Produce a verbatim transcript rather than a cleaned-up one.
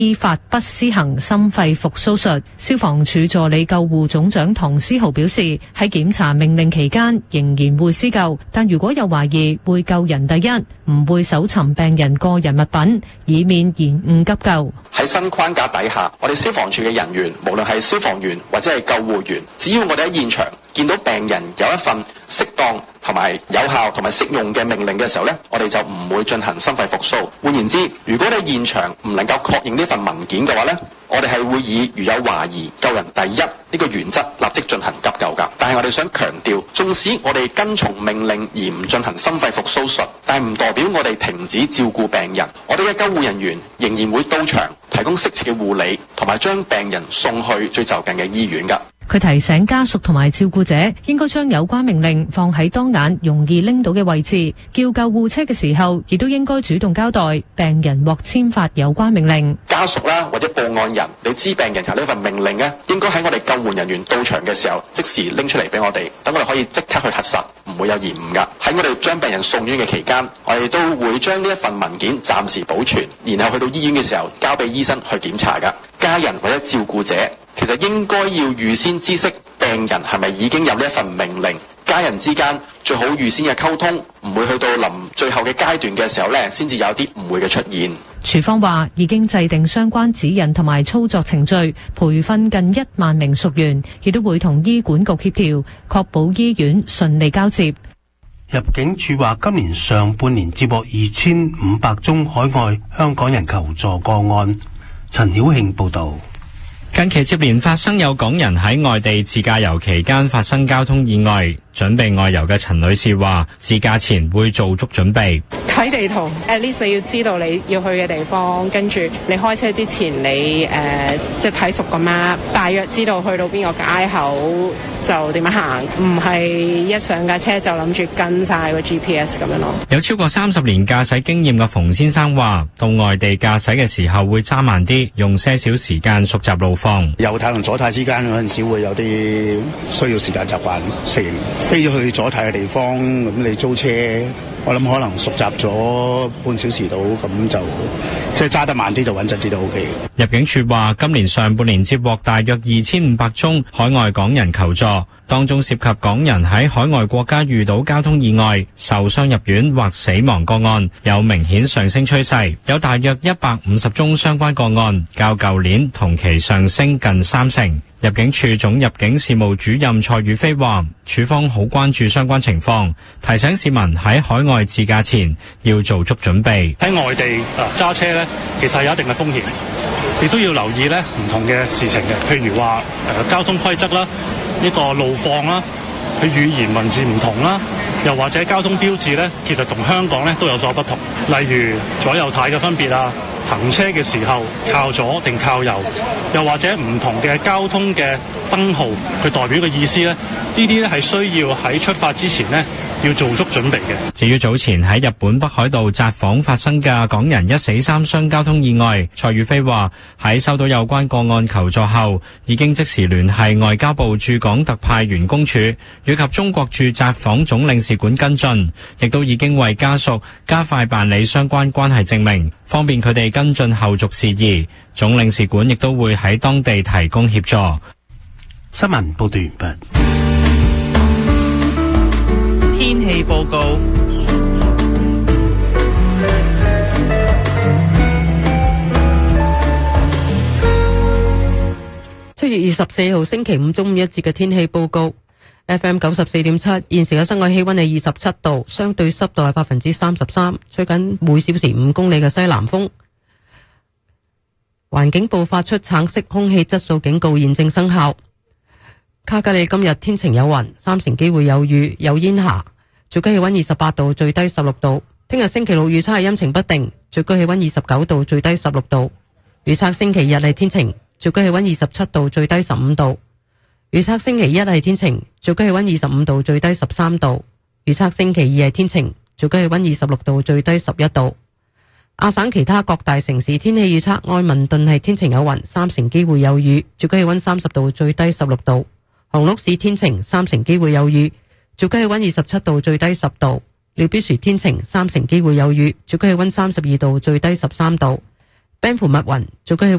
依法不施行心肺復甦術。消防處助理救護總長唐思豪表示，喺檢查命令期間仍然會施救，但如果有懷疑會救人第一，唔會搜尋病人個人物品，以免延誤急救。 喺新框架底下，我哋消防處嘅人員，無論係消防員或者係救護員，只要我哋喺現場見到病人有一份適當同埋有效同埋適用嘅命令嘅時候呢，我哋就唔會進行心肺復甦。換言之，如果你喺現場唔能夠確認呢份文件嘅話呢，我哋係會以如有懷疑救人第一呢個原則立即進行急救㗎。但係我哋想強調，縱使我哋跟從命令而唔進行心肺復甦術，但係唔代表我哋停止照顧病人。我哋嘅救護人員仍然會到場提供適切嘅護理，同埋將病人送去最就近嘅醫院㗎。 佢提醒家屬同埋照顧者應該將有關命令放喺當眼容易拎到嘅位置，叫救護車嘅時候，亦都應該主動交代病人獲簽發有關命令。 家屬啦或者報案人，你知病人有呢份命令呢，應該喺我哋救援人員到場嘅時候即時拎出嚟俾我哋，等我哋可以即刻去核實，唔會有延誤㗎。喺我哋將病人送院嘅期間，我哋都會將呢一份文件暫時保存，然後去到醫院嘅時候交俾醫生去檢查㗎。家人或者照顧者其實應該要預先知悉病人係咪已經有呢一份命令，家人之間最好預先嘅溝通，唔會去到臨最後嘅階段嘅時候呢，先至有啲誤會嘅出現。 署方話已經制定相關指引同埋操作程序，培訓近一萬名屬員，亦都會同醫管局協調，確保醫院順利交接。 入境處話今年上半年接獲二千五百宗海外香港人求助個案。陳曉慶報導。 近期接連發生有港人喺外地自駕遊期間發生交通意外，準備外遊嘅陳女士話自駕前會做足準備， 睇地圖 at least 你要知道你要去嘅地方，跟住你開車之前你誒、呃、即係睇熟個 map，大約知道去到邊個街口就點樣行，唔係一上架車就諗住跟晒個 G P S 咁樣咯。 有超過三十年駕駛經驗嘅馮先生話，到外地駕駛嘅時候會揸慢啲，用些少時間熟習路況。 右軚同左軚之間嗰陣時會有啲需要時間習慣適應。飛咗去左軚嘅地方，咁你租車，我諗可能熟習咗半小時到，咁就即係揸得慢啲就穩陣啲都 O K。 入境處話，今年上半年接獲大約二千五百宗海外港人求助，當中涉及港人喺海外國家遇到交通意外、受傷入院或死亡個案，有明顯上升趨勢，有大約一百五十宗相關個案，較舊年同期上升近三成。入境處總入境事務主任蔡宇飛話，處方好關注相關情況，提醒市民喺海外自駕前要做足準備。 喺外地啊揸車咧，其實有一定嘅風險，亦都要留意咧唔同嘅事情嘅，譬如話誒交通規則啦，呢個路況啦，佢語言文字唔同啦，又或者交通標誌咧，其實同香港咧都有所不同，例如左右軚嘅分別啊。行車嘅時候靠左定靠右，又或者唔同嘅交通嘅燈號，佢代表嘅意思呢，呢啲咧係需要喺出發之前呢要做足準備嘅。 至於早前喺日本北海道札幌發生嘅港人一死三傷交通意外，蔡宇飛話喺收到有關個案求助後，已經即時聯繫外交部駐港特派員公署以及中國駐札幌總領事館跟進，亦都已經為家屬加快辦理相關關係證明，方便佢哋跟進後續事宜。總領事館亦都會喺當地提供協助。 新聞報道完畢。 天氣報告。 七月二十四號星期五中午一節嘅天氣報告。F M 九十四點七，現時嘅室外氣溫係二十七度，相對濕度係百分之三十三，吹緊每小時五公里嘅西南風。環境部發出橙色空氣質素警告，現正生效。卡加利今日天晴有雲，三成機會有雨有煙霞，最高氣溫二十八度，最低十六度。聽日星期六預測係陰晴不定，最高氣溫二十九度，最低十六度。預測星期日係天晴，最高氣溫二十七度，最低十五度。預測星期一係天晴，最高氣溫二十五度，最低十三度。預測星期二係天晴，最高氣溫二十六度，最低十一度。亞省其他各大城市天氣預測：愛民頓係天晴有雲，三成機會有雨，最高氣溫三十度，最低十六度。紅鹿市天晴，三成機會有雨，最高氣溫二十七度，最低十度。廖必殊天晴，三成機會有雨，最高氣溫三十二度，最低十三度。Banff密雲，最高氣溫